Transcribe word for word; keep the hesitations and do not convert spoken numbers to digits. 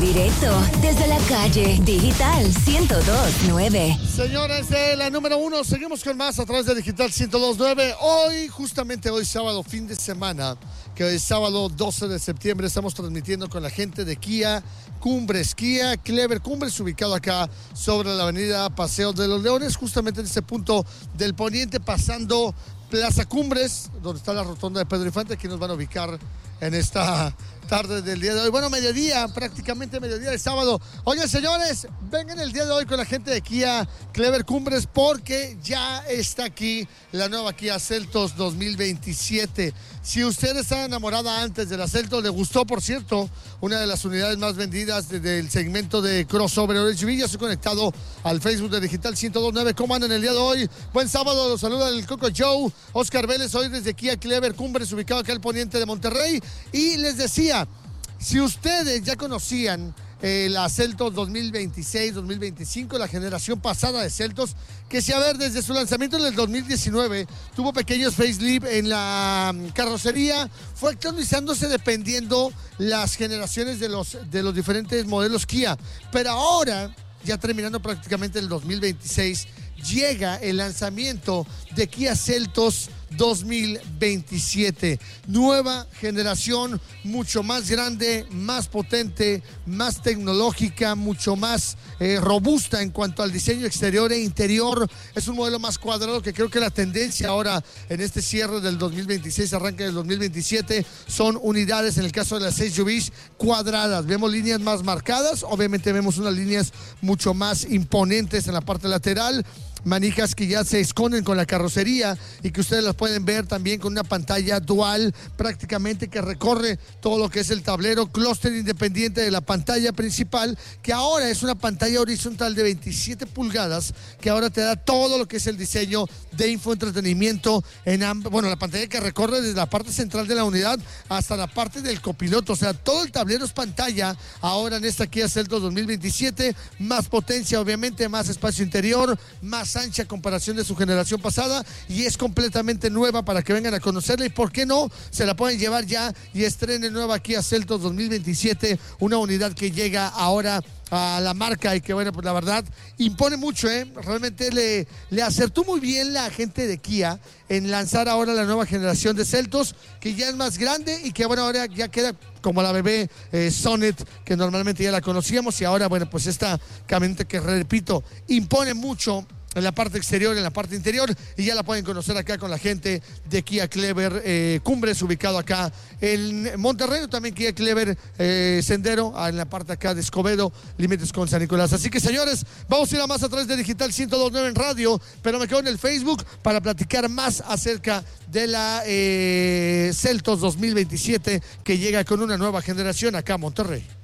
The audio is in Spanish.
directo desde la calle Digital ciento dos punto nueve. Señores de la número uno, seguimos con más a través de Digital ciento dos punto nueve. Hoy, justamente hoy sábado, fin de semana, que es sábado doce de septiembre, estamos transmitiendo con la gente de Kia Cumbres, Kia Clever Cumbres, ubicado acá sobre la avenida Paseo de los Leones, justamente en este punto del poniente, pasando Plaza Cumbres, donde está la rotonda de Pedro Infante. Aquí nos van a ubicar en esta tarde del día de hoy. Bueno, mediodía, prácticamente mediodía del sábado. Oigan, señores, vengan el día de hoy con la gente de Kia Clever Cumbres, porque ya está aquí la nueva Kia Seltos dos mil veintisiete. Si usted estaba enamorada antes de la Seltos, le gustó, por cierto, una de las unidades más vendidas de, del segmento de crossover H V, ya estoy conectado al Facebook de Digital ciento dos punto nueve. ¿Cómo andan el día de hoy? Buen sábado, los saluda el Coco Joe, Oscar Vélez, hoy desde Kia Clever Cumbres, ubicado acá al poniente de Monterrey. Y les decía, si ustedes ya conocían eh, la Seltos dos mil veintiséis dos mil veinticinco, la generación pasada de Seltos, que si a ver, desde su lanzamiento en el dos mil diecinueve, tuvo pequeños facelift en la um, carrocería, fue actualizándose dependiendo las generaciones de los, de los diferentes modelos Kia. Pero ahora, ya terminando prácticamente el dos mil veintiséis, llega el lanzamiento de Kia Seltos dos mil veintisiete. Nueva generación, mucho más grande, más potente, más tecnológica, mucho más eh, robusta en cuanto al diseño exterior e interior. Es un modelo más cuadrado, que creo que la tendencia ahora en este cierre del dos mil veintiséis, arranque del dos mil veintisiete, son unidades, en el caso de las S U Vs, cuadradas. Vemos líneas más marcadas, obviamente vemos unas líneas mucho más imponentes en la parte lateral, manijas que ya se esconden con la carrocería y que ustedes las pueden ver también con una pantalla dual prácticamente que recorre todo lo que es el tablero, clúster independiente de la pantalla principal, que ahora es una pantalla horizontal de veintisiete pulgadas, que ahora te da todo lo que es el diseño de infoentretenimiento en amb- bueno, la pantalla que recorre desde la parte central de la unidad hasta la parte del copiloto. O sea, todo el tablero es pantalla ahora en esta Kia Seltos dos mil veintisiete, más potencia obviamente, más espacio interior, más ancha a comparación de su generación pasada, y es completamente nueva para que vengan a conocerla, y por qué no, se la pueden llevar ya y estrenen nueva Kia Seltos dos mil veintisiete, una unidad que llega ahora a la marca y que, bueno, pues la verdad impone mucho, ¿eh? Realmente le, le acertó muy bien la gente de Kia en lanzar ahora la nueva generación de Seltos, que ya es más grande y que, bueno, ahora ya queda como la bebé eh, Sonet, que normalmente ya la conocíamos, y ahora, bueno, pues esta camioneta que, repito, impone mucho en la parte exterior, en la parte interior, y ya la pueden conocer acá con la gente de Kia Clever eh, Cumbres, ubicado acá en Monterrey, también Kia Clever eh, Sendero, en la parte acá de Escobedo, límites con San Nicolás. Así que, señores, vamos a ir a más a través de Digital ciento dos punto nueve en radio, pero me quedo en el Facebook para platicar más acerca de la eh, Seltos dos mil veintisiete, que llega con una nueva generación acá a Monterrey.